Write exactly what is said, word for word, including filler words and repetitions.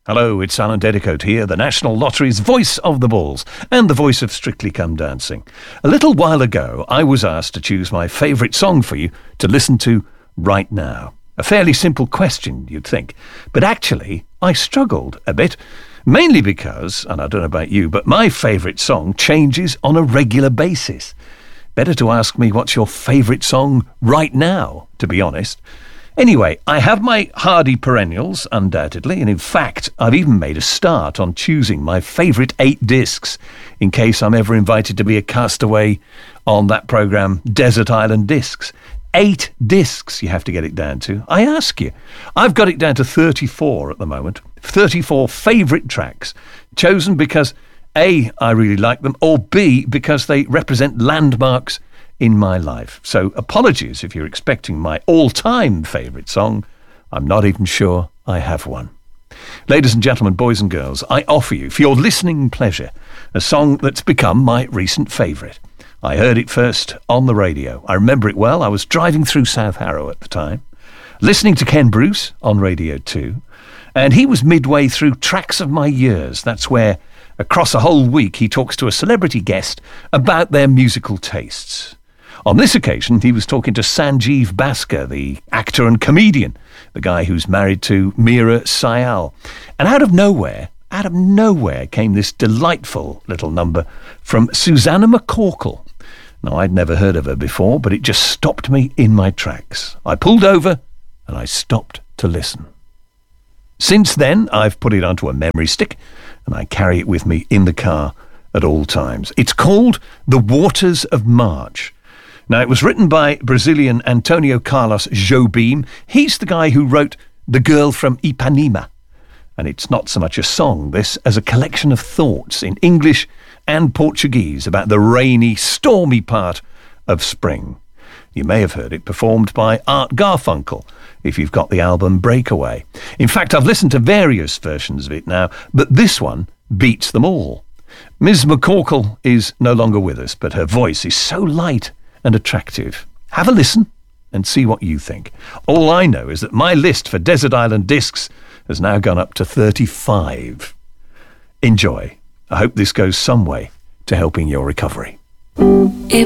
Hello, it's Alan Dedicoat here, the National Lottery's voice of the balls and the voice of Strictly Come Dancing. A little while ago, I was asked to choose my favourite song for you to listen to right now. A fairly simple question, you'd think. But actually, I struggled a bit, mainly because, and I don't know about you, but my favourite song changes on a regular basis. Better to ask me what's your favourite song right now, to be honest. Anyway, I have my hardy perennials, undoubtedly, and in fact, I've even made a start on choosing my favourite eight discs in case I'm ever invited to be a castaway on that programme, Desert Island Discs. Eight discs you have to get it down to. I ask you. I've got it down to thirty-four at the moment. thirty-four favourite tracks, chosen because A, I really like them, or B, because they represent landmarks in my life. So apologies if you're expecting my all-time favourite song. I'm not even sure I have one. Ladies and gentlemen, boys and girls, I offer you, for your listening pleasure, a song that's become my recent favourite. I heard it first on the radio. I remember it well. I was driving through South Harrow at the time, listening to Ken Bruce on Radio two, and he was midway through Tracks of My Years. That's where, across a whole week, he talks to a celebrity guest about their musical tastes. On this occasion, he was talking to Sanjeev Bhaskar, the actor and comedian, the guy who's married to Meera Syal. And out of nowhere, out of nowhere came this delightful little number from Susanna McCorkle. Now, I'd never heard of her before, but it just stopped me in my tracks. I pulled over and I stopped to listen. Since then, I've put it onto a memory stick and I carry it with me in the car at all times. It's called The Waters of March. Now, it was written by Brazilian Antonio Carlos Jobim. He's the guy who wrote The Girl from Ipanema. And it's not so much a song, this, as a collection of thoughts in English and Portuguese about the rainy, stormy part of spring. You may have heard it performed by Art Garfunkel, if you've got the album Breakaway. In fact, I've listened to various versions of it now, but this one beats them all. Miz McCorkle is no longer with us, but her voice is so light and attractive. Have a listen and see what you think. All I know is that my list for Desert Island Discs has now gone up to thirty-five. Enjoy. I hope this goes some way to helping your recovery.